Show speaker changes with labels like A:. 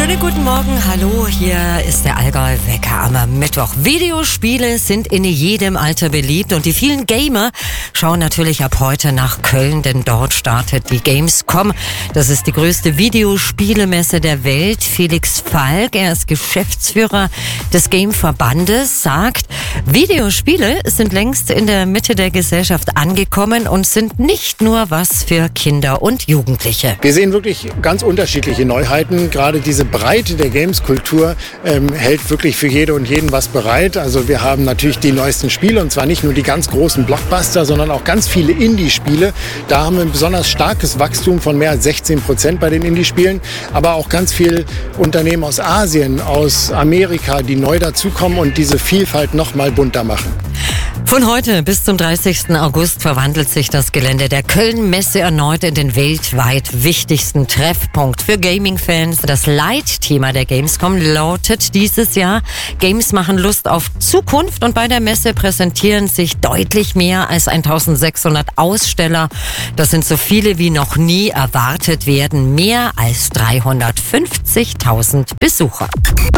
A: Schönen guten Morgen, hallo, hier ist der Allgäu-Wecker am Mittwoch. Videospiele sind in jedem Alter beliebt und die vielen Gamer schauen natürlich ab heute nach Köln, denn dort startet die Gamescom. Das ist die größte Videospielemesse der Welt. Felix Falk, er ist Geschäftsführer des Game-Verbandes, sagt, Videospiele sind längst in der Mitte der Gesellschaft angekommen und sind nicht nur was für Kinder und Jugendliche.
B: Wir sehen wirklich ganz unterschiedliche Neuheiten. Gerade diese Breite der Games-Kultur hält wirklich für jede und jeden was bereit. Also wir haben natürlich die neuesten Spiele und zwar nicht nur die ganz großen Blockbuster, sondern auch ganz viele Indie-Spiele. Da haben wir ein besonders starkes Wachstum von mehr als 16% bei den Indie-Spielen. Aber auch ganz viele Unternehmen aus Asien, aus Amerika, die neu dazukommen und diese Vielfalt noch mal bunter machen.
A: Von heute bis zum 30. August verwandelt sich das Gelände der Köln-Messe erneut in den weltweit wichtigsten Treffpunkt für Gaming-Fans. Das Leitthema der Gamescom lautet dieses Jahr: Games machen Lust auf Zukunft, und bei der Messe präsentieren sich deutlich mehr als 1600 Aussteller. Das sind so viele wie noch nie. Erwartet werden mehr als 350.000 Besucher.